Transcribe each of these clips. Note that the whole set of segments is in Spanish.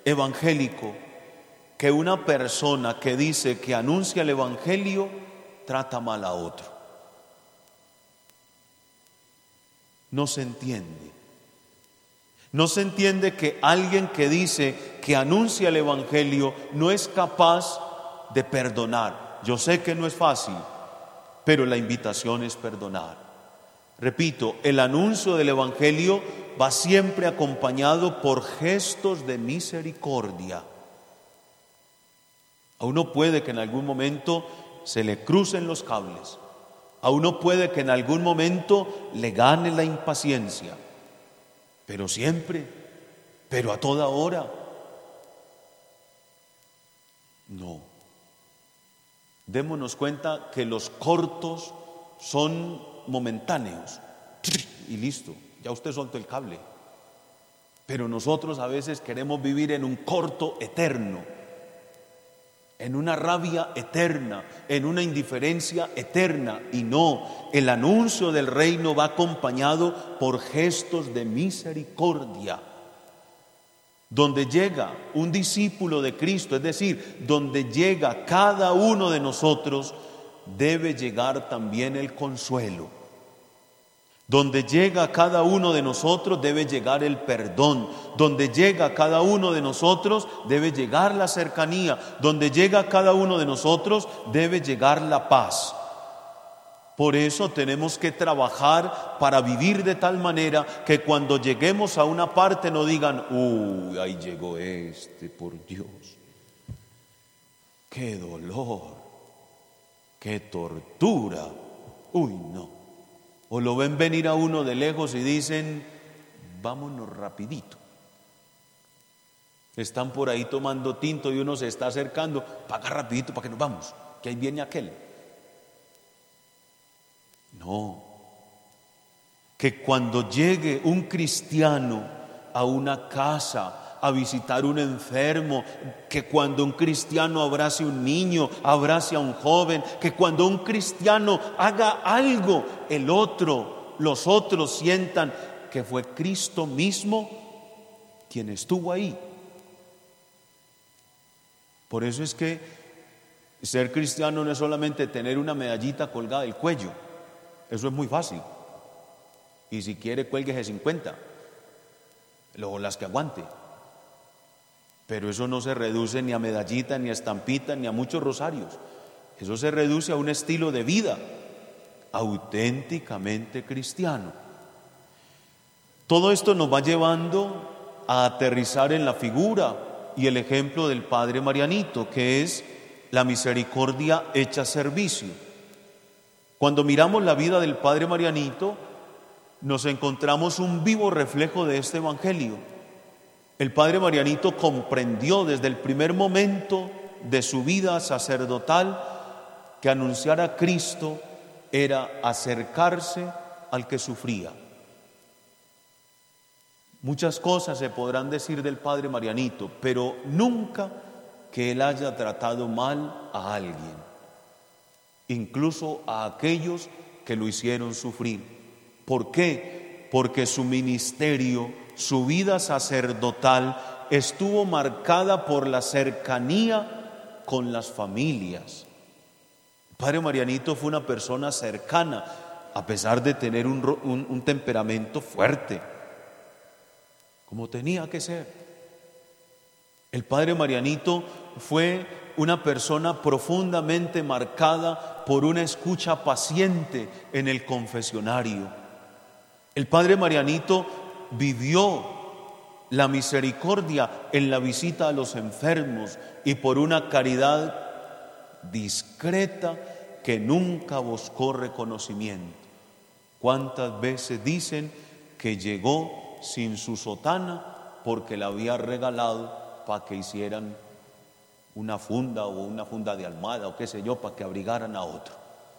evangélico que una persona que dice que anuncia el evangelio trata mal a otro. No se entiende. No se entiende que alguien que dice que anuncia el evangelio no es capaz de perdonar. Yo sé que no es fácil, pero la invitación es perdonar. Repito, el anuncio del evangelio va siempre acompañado por gestos de misericordia. A uno puede que en algún momento se le crucen los cables. A uno puede que en algún momento le gane la impaciencia. Pero siempre, pero a toda hora. No. Démonos cuenta que los cortos son momentáneos. Y listo, ya usted soltó el cable. Pero nosotros a veces queremos vivir en un corto eterno, en una rabia eterna, en una indiferencia eterna. Y no, el anuncio del reino va acompañado por gestos de misericordia. Donde llega un discípulo de Cristo, es decir, donde llega cada uno de nosotros, debe llegar también el consuelo. Donde llega cada uno de nosotros debe llegar el perdón. Donde llega cada uno de nosotros debe llegar la cercanía. Donde llega cada uno de nosotros debe llegar la paz. Por eso tenemos que trabajar para vivir de tal manera que cuando lleguemos a una parte no digan: uy, ahí llegó este, por Dios. Qué dolor, qué tortura. Uy, no. O lo ven venir a uno de lejos y dicen: vámonos rapidito. Están por ahí tomando tinto y uno se está acercando: paga rapidito para que nos vamos, que ahí viene aquel. No, que cuando llegue un cristiano a una casa a visitar un enfermo, que cuando un cristiano abrace a un niño, abrace a un joven, que cuando un cristiano haga algo, los otros sientan que fue Cristo mismo quien estuvo ahí. Por eso es que ser cristiano no es solamente tener una medallita colgada del cuello. Eso es muy fácil. Y si quiere, cuélguese 50, luego las que aguante. Pero eso no se reduce ni a medallita, ni a estampita, ni a muchos rosarios. Eso se reduce a un estilo de vida auténticamente cristiano. Todo esto nos va llevando a aterrizar en la figura y el ejemplo del Padre Marianito, que es la misericordia hecha servicio. Cuando miramos la vida del Padre Marianito, nos encontramos un vivo reflejo de este evangelio. El Padre Marianito comprendió desde el primer momento de su vida sacerdotal que anunciar a Cristo era acercarse al que sufría. Muchas cosas se podrán decir del Padre Marianito, pero nunca que él haya tratado mal a alguien, incluso a aquellos que lo hicieron sufrir. ¿Por qué? Porque su ministerio, su vida sacerdotal estuvo marcada por la cercanía con las familias. El Padre Marianito fue una persona cercana, a pesar de tener un temperamento fuerte, como tenía que ser. El Padre Marianito fue una persona profundamente marcada por una escucha paciente en el confesionario. El Padre Marianito vivió la misericordia en la visita a los enfermos y por una caridad discreta que nunca buscó reconocimiento. ¿Cuántas veces dicen que llegó sin su sotana porque la había regalado para que hicieran una funda o una funda de almohada o qué sé yo, para que abrigaran a otro?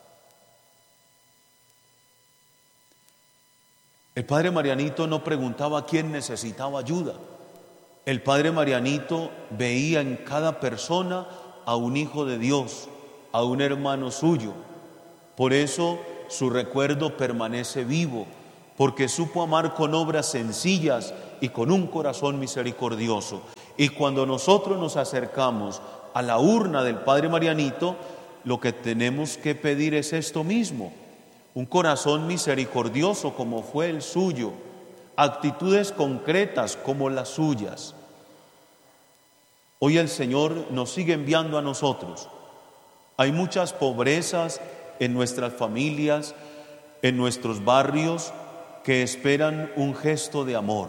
El Padre Marianito no preguntaba a quién necesitaba ayuda. El Padre Marianito veía en cada persona a un hijo de Dios, a un hermano suyo. Por eso su recuerdo permanece vivo, porque supo amar con obras sencillas y con un corazón misericordioso. Y cuando nosotros nos acercamos a la urna del Padre Marianito, lo que tenemos que pedir es esto mismo: un corazón misericordioso como fue el suyo, actitudes concretas como las suyas. Hoy el Señor nos sigue enviando a nosotros. Hay muchas pobrezas en nuestras familias, en nuestros barrios, que esperan un gesto de amor.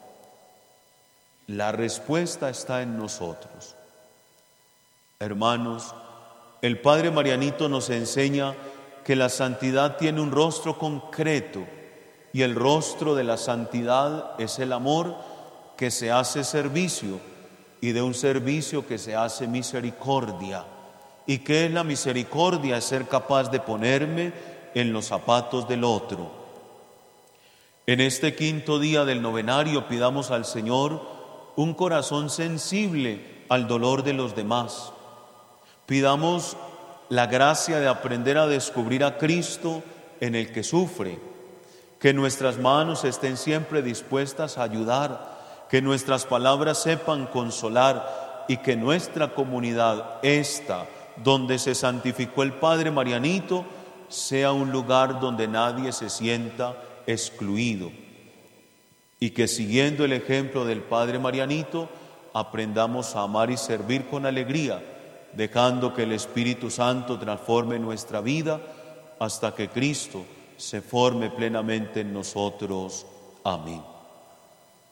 La respuesta está en nosotros. Hermanos, el Padre Marianito nos enseña que la santidad tiene un rostro concreto, y el rostro de la santidad es el amor que se hace servicio, y de un servicio que se hace misericordia. ¿Y qué es la misericordia? Es ser capaz de ponerme en los zapatos del otro. En este quinto día del novenario pidamos al Señor un corazón sensible al dolor de los demás. Pidamos la gracia de aprender a descubrir a Cristo en el que sufre, que nuestras manos estén siempre dispuestas a ayudar, que nuestras palabras sepan consolar y que nuestra comunidad, esta donde se santificó el Padre Marianito, sea un lugar donde nadie se sienta excluido, y que siguiendo el ejemplo del Padre Marianito aprendamos a amar y servir con alegría, dejando que el Espíritu Santo transforme nuestra vida hasta que Cristo se forme plenamente en nosotros. Amén.